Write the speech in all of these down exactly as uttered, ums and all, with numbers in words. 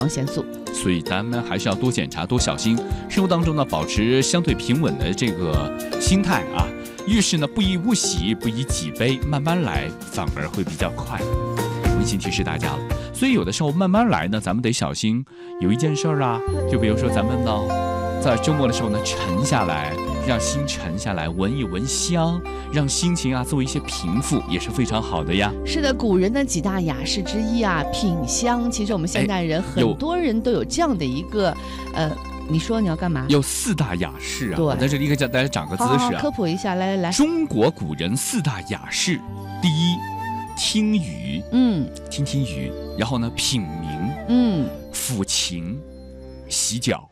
腺素。 所以咱们还是要多检查多小心，生活当中呢保持相对平稳的这个心态啊，遇事呢不以物喜，不以己悲，慢慢来反而会比较快。温馨提示大家了，所以有的时候慢慢来呢，咱们得小心。有一件事儿啊，就比如说咱们呢在周末的时候呢沉下来，让心沉下来，闻一闻香，让心情啊做一些平复，也是非常好的呀。 是的，古人的几大雅士之一啊，品香。其实我们现代人很多人都有这样的一个，呃，你说你要干嘛？ 有四大雅士啊， 对， 我在这里给大家长个姿势啊， 好好科普一下，来来来。 中国古人四大雅士，第一，听雨， 嗯， 听听雨，然后呢，品茗， 嗯， 抚琴，洗脚。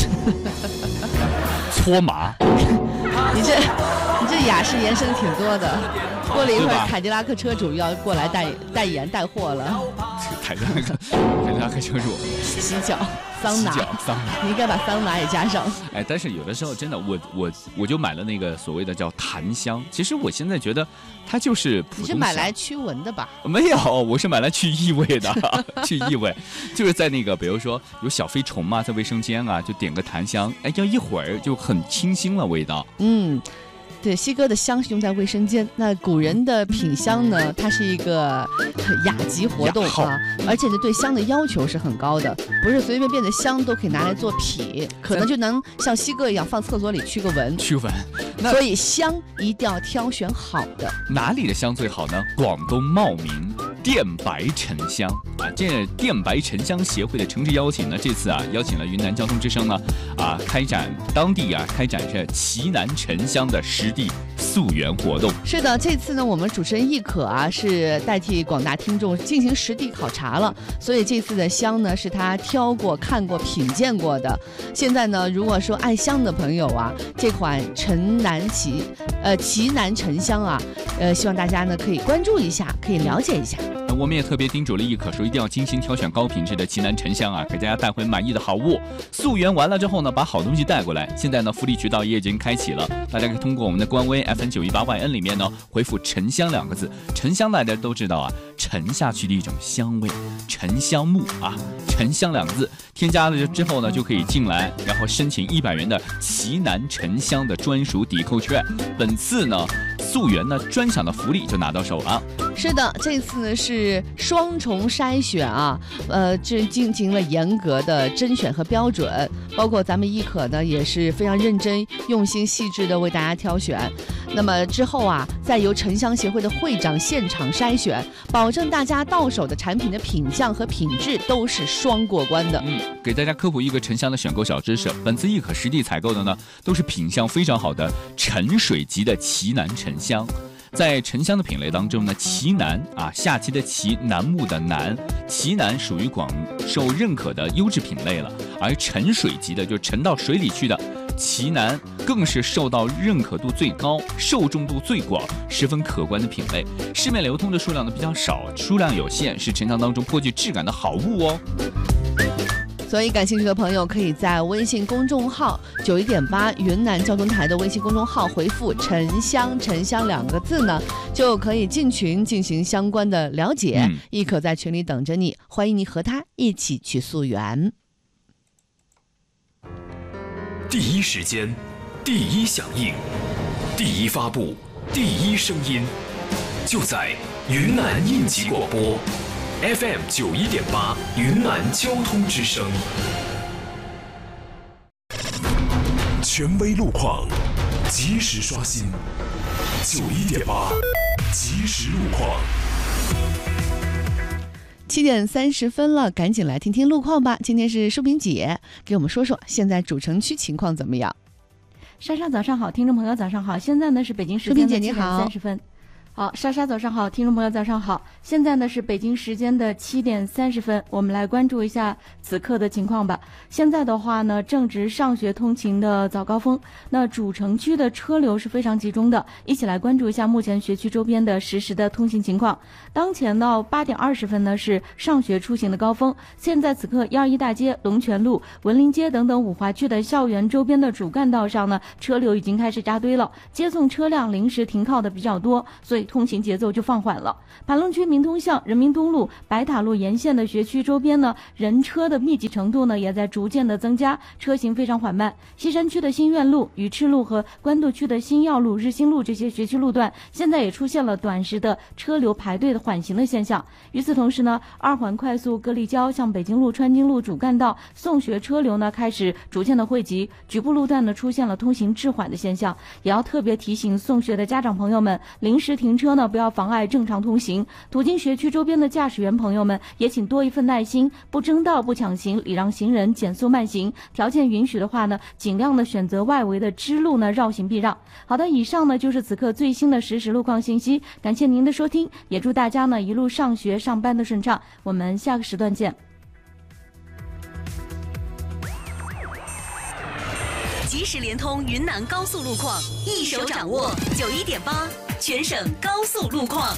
搓麻， 你这你这雅士延伸挺多的。过了一会儿，凯迪拉克车主要过来代代言带货了。 凯迪拉克，凯迪拉克车主洗脚、桑拿， 洗脚、桑拿， 你应该把桑拿也加上。 哎，但是有的时候真的，我我我就买了那个所谓的叫檀香。其实我现在觉得它就是普通香。 你是买来驱蚊的吧？ 没有，我是买来去异味的，去异味，就是在那个比如说有小飞虫嘛，在卫生间啊，就点个檀香，哎，要一会儿就很清新了味道。 嗯。对，西哥的香是用在卫生间。那古人的品香呢，它是一个雅集活动啊，而且呢对香的要求是很高的，不是随随便便的香都可以拿来做匹，可能就能像西哥一样放厕所里驱个蚊。 驱蚊， 所以香一定要挑选好的。 哪里的香最好呢？广东茂名电白沉香啊，这电白沉香协会的诚挚邀请呢，这次啊邀请了云南交通之声呢啊开展当地啊开展这奇楠沉香的实地溯源活动。 是的，这次呢我们主持人亦可啊是代替广大听众进行实地考察了，所以这次的香呢是他挑过、看过、品鉴过的。现在呢，如果说爱香的朋友啊，这款沉楠奇呃奇楠沉香啊，呃希望大家呢可以关注一下，可以了解一下。 我们也特别叮嘱了亦可说，一定要精心挑选高品质的奇楠沉香啊，给大家带回满意的好物。溯源完了之后呢，把好东西带过来。现在呢，福利渠道也已经开启了，大家可以通过我们的官微 F M 九一八 Y N 里面呢，回复沉香两个字。沉香大家都知道啊，沉下去的一种香味，沉香木啊，沉香两个字添加了之后呢，就可以进来，然后申请一百元的奇楠沉香的专属抵扣券。本次呢，溯源呢专享的福利就拿到手了。 是的，这次呢是双重筛选啊，呃，这进行了严格的甄选和标准，包括咱们亦可呢也是非常认真、用心、细致的为大家挑选。那么之后啊，再由沉香协会的会长现场筛选，保证大家到手的产品的品相和品质都是双过关的。 嗯，给大家科普一个沉香的选购小知识，本次亦可实地采购的呢，都是品相非常好的沉水级的奇楠沉香。在沉香的品类当中呢，奇楠啊，下棋的棋，楠木的楠，奇楠属于广受认可的优质品类了。而沉水级的，就沉到水里去的奇楠，更是受到认可度最高、受众度最广、十分可观的品类。市面流通的数量呢比较少，数量有限，是沉香当中颇具质感的好物哦。 所以感兴趣的朋友可以在微信公众号九一点八云南交通台的微信公众号回复沉香沉香两个字呢，就可以进群进行相关的了解。嗯，亦可在群里等着你，欢迎你和他一起去溯源。 第一时间，第一响应，第一发布，第一声音，就在云南应急广播F M 九一点八云南交通之声，权威路况，及时刷新。九一点八，即时路况。 七点三十分了，赶紧来听听路况吧。今天是淑萍姐给我们说说现在主城区情况怎么样。 莎莎早上好，听众朋友早上好，现在呢是北京时间的七点三十分。好，莎莎早上好，听众朋友早上好，现在呢是北京时间的七点三十分，我们来关注一下此刻的情况吧。现在的话呢，正值上学通勤的早高峰，那主城区的车流是非常集中的，一起来关注一下目前学区周边的实时的通行情况。当前到八点二十分呢是上学出行的高峰，现在此刻一二一大街、龙泉路、文林街等等五华区的校园周边的主干道上呢，车流已经开始扎堆了，接送车辆临时停靠的比较多，所以通行节奏就放缓了。盘龙区民通巷、人民东路、白塔路沿线的学区周边呢，人车的密集程度呢也在逐渐的增加，车行非常缓慢。西山区的新苑路、鱼翅路和官渡区的新耀路、日新路这些学区路段，现在也出现了短时的车流排队的缓行的现象。与此同时呢，二环快速歌立交向北京路、川津路主干道送学车流呢开始逐渐的汇集，局部路段呢出现了通行滞缓的现象，也要特别提醒送学的家长朋友们，临时停车呢不要妨碍正常通行。途经学区周边的驾驶员朋友们也请多一份耐心，不争道不抢行，礼让行人，减速慢行。条件允许的话呢，尽量的选择外围的支路呢绕行避让。好的，以上呢就是此刻最新的实时路况信息，感谢您的收听，也祝大家呢一路上学上班的顺畅。我们下个时段见。 即时联通云南高速路况，一手掌握九一点八全省高速路况。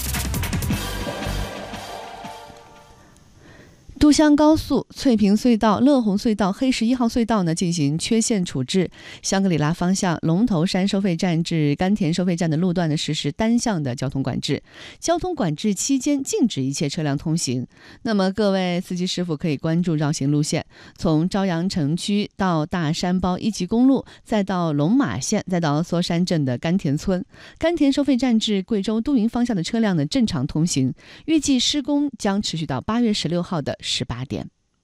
都湘高速、翠屏隧道、乐红隧道、黑十一号隧道呢进行缺陷处置。香格里拉方向龙头山收费站至甘田收费站的路段呢实施单向的交通管制，交通管制期间禁止一切车辆通行。那么各位司机师傅可以关注绕行路线，从朝阳城区到大山包一级公路，再到龙马县，再到梭山镇的甘田村。甘田收费站至贵州都匀方向的车辆呢正常通行，预计施工将持续到八月十六号的十八点。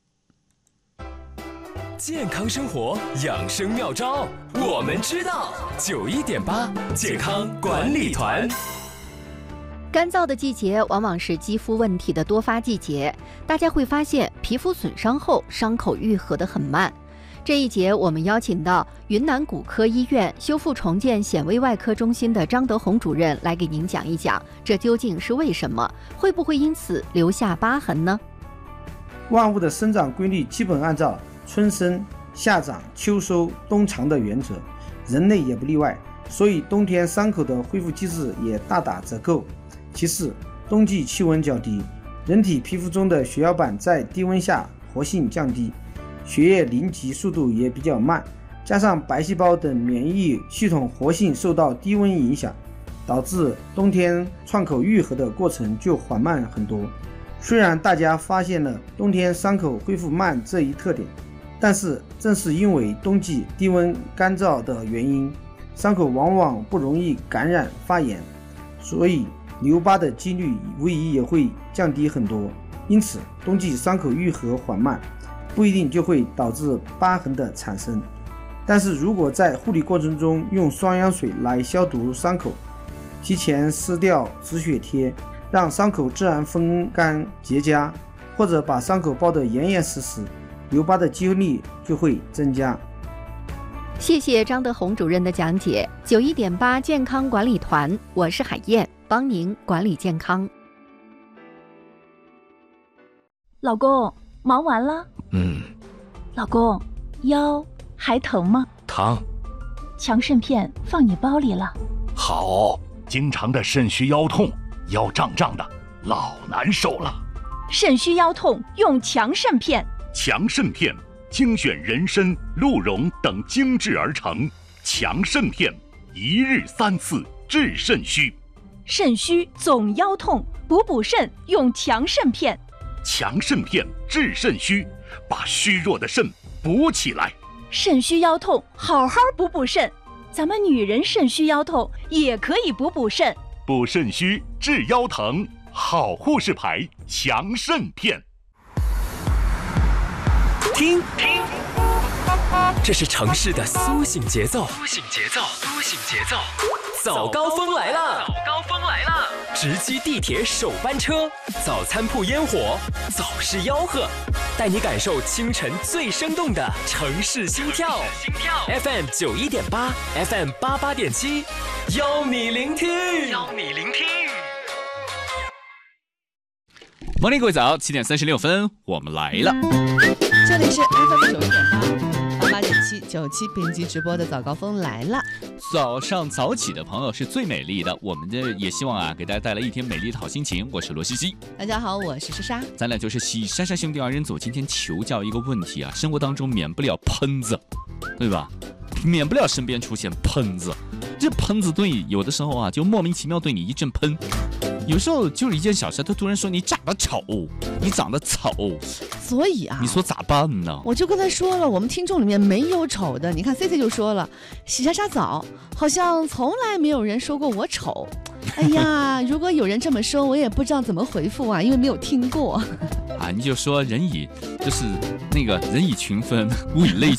健康生活养生妙招，我们知道。九一点八健康管理团。 干燥的季节往往是肌肤问题的多发季节，大家会发现皮肤损伤后伤口愈合得很慢。这一节我们邀请到云南骨科医院修复重建显微外科中心的张德宏主任来给您讲一讲，这究竟是为什么，会不会因此留下疤痕呢？ 万物的生长规律基本按照春生、夏长、秋收、冬藏的原则，人类也不例外，所以冬天伤口的恢复机制也大打折扣。其次，冬季气温较低，人体皮肤中的血小板在低温下活性降低，血液凝集速度也比较慢，加上白细胞等免疫系统活性受到低温影响，导致冬天创口愈合的过程就缓慢很多。虽然大家发现了冬天伤口恢复慢这一特点，但是正是因为冬季低温干燥的原因，伤口往往不容易感染发炎，所以留疤的几率无疑也会降低很多。因此冬季伤口愈合缓慢，不一定就会导致疤痕的产生。但是如果在护理过程中用双氧水来消毒伤口，提前撕掉止血贴，让伤口自然风干结痂，或者把伤口包得严严实实，留疤的几率就会增加。 谢谢张德宏主任的讲解。九一点八健康管理团，我是海燕，帮您管理健康。 老公，忙完了？ 嗯。 老公，腰还疼吗？ 疼。 强肾片放你包里了。 好，经常的肾虚腰痛，腰胀胀的，老难受了。 肾虚腰痛用强肾片。 强肾片精选人参、鹿茸等精制而成，强肾片一日三次治肾虚。 肾虚总腰痛，补补肾用强肾片。 强肾片治肾虚，把虚弱的肾补起来。 肾虚腰痛好好补补肾，咱们女人肾虚腰痛也可以补补肾。 补肾虚治腰疼，好护士牌强肾片。 听听，这是城市的苏醒节奏。苏醒节奏，苏醒节奏。早高峰来了！早高峰来了！直击地铁首班车，早餐铺烟火，早市吆喝，带你感受清晨最生动的城市心跳。心跳 F M 九一点八 ，F M 八八点七，邀你聆听，邀你聆听。 Morning， 各位早，七点三十六分，我们来了。 这里是 F M 九一点八，八八点七九七编辑直播的早高峰来了。 早上早起的朋友是最美丽的，我们这也希望啊，给大家带来一天美丽的好心情。我是罗西西， 大家好，我是莎莎， 咱俩就是西莎莎兄弟二人组。今天求教一个问题啊，生活当中免不了喷子，对吧？ 免不了身边出现喷子。这喷子对有的时候啊，就莫名其妙对你一阵喷。有时候就是一件小事，他突然说你长得丑，你长得丑， 所以啊， 你说咋办呢？ 我就跟他说了，我们听众里面没有丑的。你看 C C 就说了，洗莎莎澡好像从来没有人说过我丑。哎呀，如果有人这么说，我也不知道怎么回复啊，因为没有听过。 啊，你就说人以就是那个人以群分，物以类